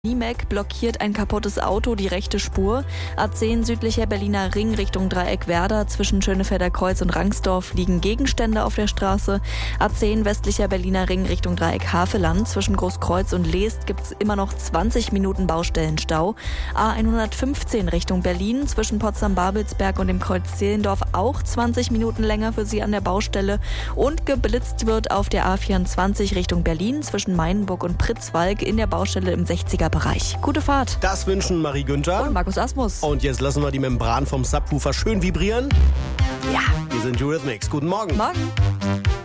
Niemek blockiert ein kaputtes Auto die rechte Spur. A10 südlicher Berliner Ring Richtung Dreieck-Werder. Zwischen Schönefelder Kreuz und Rangsdorf liegen Gegenstände auf der Straße. A10 westlicher Berliner Ring Richtung Dreieck-Havelland. Zwischen Großkreuz und Leest gibt es immer noch 20 Minuten Baustellenstau. A115 Richtung Berlin. Zwischen Potsdam-Babelsberg und dem Kreuz Zehlendorf auch 20 Minuten länger für Sie an der Baustelle. Und geblitzt wird auf der A24 Richtung Berlin. Zwischen Mainburg und Pritzwalk in der Baustelle im 60er Bereich. Gute Fahrt. Das wünschen Marie Günther Und Markus Asmus. Und jetzt lassen wir die Membran vom Subwoofer schön vibrieren. Ja. Wir sind Eurythmics. Guten Morgen. Morgen.